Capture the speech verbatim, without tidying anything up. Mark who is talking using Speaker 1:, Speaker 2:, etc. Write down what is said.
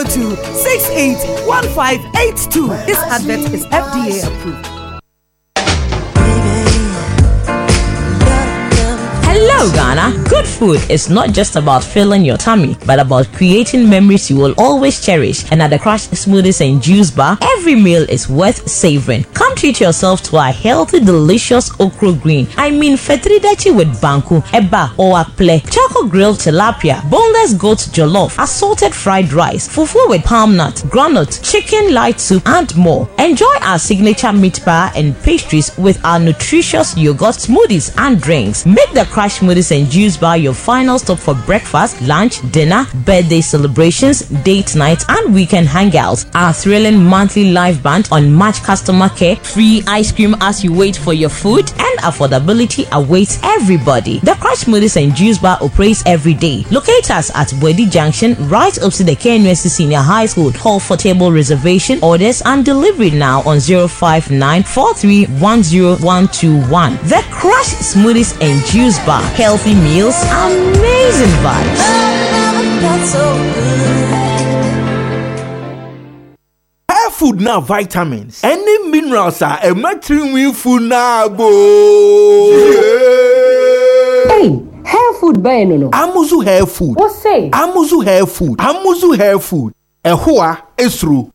Speaker 1: two, six eight one five eight two. This advert is F D A approved.
Speaker 2: Hello Ghana, good food is not just about filling your tummy, but about creating memories you will always cherish. And at the Crush Smoothies and Juice Bar, every meal is worth savoring. Come treat yourself to a healthy, delicious okra green. I mean fetridachi with banku, eba or akple, charcoal grilled tilapia, boneless goat jollof, assorted fried rice, fufu with palm nut, groundnut, chicken light soup, and more. Enjoy our signature meat bar and pastries with our nutritious yogurt smoothies and drinks. Make the Crush Smoothies and Juice Bar your final stop for breakfast, lunch, dinner, birthday celebrations, date nights, and weekend hangouts. Our thrilling monthly live band on match customer care, free ice cream as you wait for your food, and affordability awaits everybody. The Crush Smoothies and Juice Bar operates every day. Locate us at Wedi Junction, right opposite the K N U S C Senior High School. Call for table reservation, orders, and delivery now on zero five nine four three one zero one two one. The Crush Smoothies and Juice Bar. Healthy meals, amazing vibes.
Speaker 3: Hair food now vitamins. Any minerals are a matrimony food now, bo.
Speaker 4: Hey, hair food by no no.
Speaker 3: Amuzu hair food.
Speaker 4: What say?
Speaker 3: Amuzu hair food. Amuzu hair food. Ehua esru.